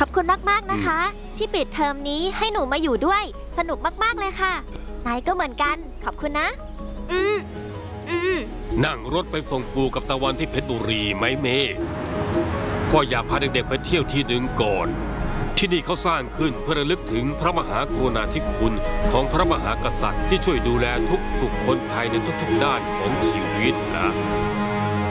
อบคุณมากๆนะคะที่ปิดเทอมนี้ให้หนูมาอยู่ด้วยสนุกมากๆเลยค่ะนายก็เหมือนกันขอบคุณนะนั่งรถไปส่งปู่กับตะวันที่เพชรบุรีไหมเมย์พ่ออยากพาเด็กๆไปเที่ยวที่หนึ่งก่อนที่นี่เขาสร้างขึ้นเพื่อระลึกถึงพระมหากรุณาธิคุณของพระมหากษัตริย์ที่ช่วยดูแลทุกสุขคนไทยในทุกๆด้านของชีวิตนะ